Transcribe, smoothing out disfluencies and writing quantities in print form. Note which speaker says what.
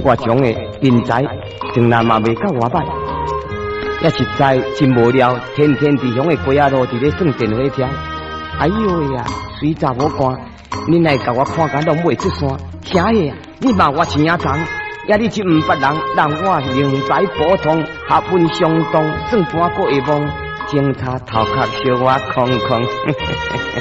Speaker 1: 我种的人才，从来嘛未到我歹，也实在真无聊，天天伫乡的街仔路伫咧算电火车。哎呦呀，水查某官，恁来甲我看甲拢袂出山，啥个？你骂我青仔长，也你真毋捌人，让我人才普通，学问相当，算盘阁会忘，警察头壳小我空空。